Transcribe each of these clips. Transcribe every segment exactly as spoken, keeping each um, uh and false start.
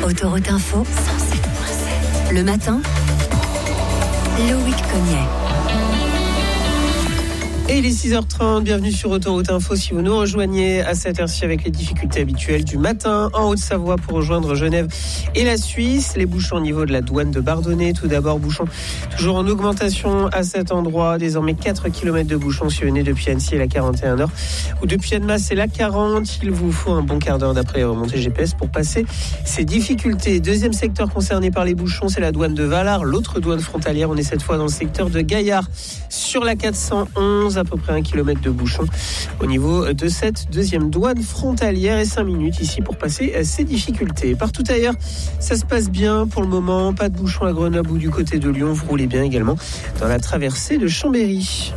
Autoroute Info, cent sept virgule sept. Le matin, Loïc Cognet. Et il est six heures trente, bienvenue sur Autoroute Info. Si vous nous rejoignez à cette heure-ci avec les difficultés habituelles du matin en Haute-Savoie pour rejoindre Genève et la Suisse, les bouchons au niveau de la douane de Bardonnay. Tout d'abord, bouchons toujours en augmentation à cet endroit. Désormais quatre kilomètres de bouchons si vous venez depuis Annecy et la quarante et un heures. Ou depuis Annemasse et la quarante. Il vous faut un bon quart d'heure d'après remontée G P S pour passer ces difficultés. Deuxième secteur concerné par les bouchons, c'est la douane de Valard. L'autre douane frontalière, on est cette fois dans le secteur de Gaillard sur la quatre cent onze. À peu près un kilomètre de bouchon au niveau de cette deuxième douane frontalière et cinq minutes ici pour passer ces difficultés. Partout ailleurs, ça se passe bien pour le moment. Pas de bouchon à Grenoble ou du côté de Lyon. Vous roulez bien également dans la traversée de Chambéry.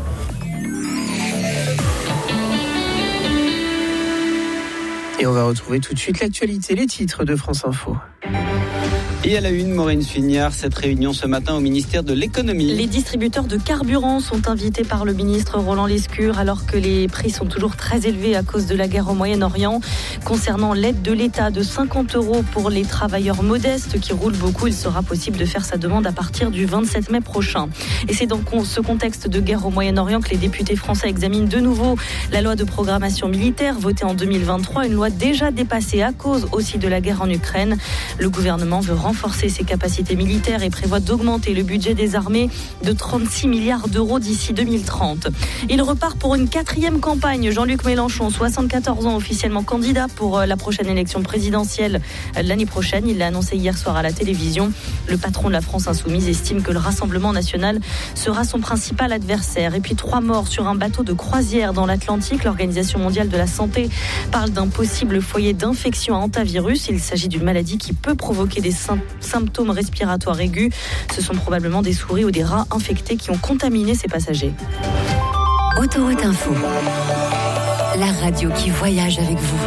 Et on va retrouver tout de suite l'actualité, les titres de France Info. Et à la une, Maureen Suignard, cette réunion ce matin au ministère de l'économie. Les distributeurs de carburant sont invités par le ministre Roland Lescure alors que les prix sont toujours très élevés à cause de la guerre au Moyen-Orient. Concernant l'aide de l'État de cinquante euros pour les travailleurs modestes qui roulent beaucoup, il sera possible de faire sa demande à partir du vingt-sept mai prochain. Et c'est dans ce contexte de guerre au Moyen-Orient que les députés français examinent de nouveau la loi de programmation militaire votée en deux mille vingt-trois, une loi déjà dépassée à cause aussi de la guerre en Ukraine. Le gouvernement veut renforcer ses capacités militaires et prévoit d'augmenter le budget des armées de trente-six milliards d'euros d'ici deux mille trente. Il repart pour une quatrième campagne. Jean-Luc Mélenchon, soixante-quatorze ans, officiellement candidat pour la prochaine élection présidentielle l'année prochaine. Il l'a annoncé hier soir à la télévision. Le patron de la France Insoumise estime que le Rassemblement national sera son principal adversaire. Et puis trois morts sur un bateau de croisière dans l'Atlantique. L'Organisation mondiale de la santé parle d'un possible foyer d'infection à hantavirus. Il s'agit d'une maladie qui peut provoquer des symptômes symptômes respiratoires aigus. Ce sont probablement des souris ou des rats infectés qui ont contaminé ces passagers. Autoroute Info, la radio qui voyage avec vous.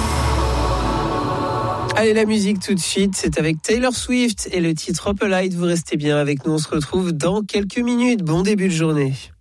Allez, la musique tout de suite, c'est avec Taylor Swift et le titre Opalite. Vous restez bien avec nous, on se retrouve dans quelques minutes. Bon début de journée.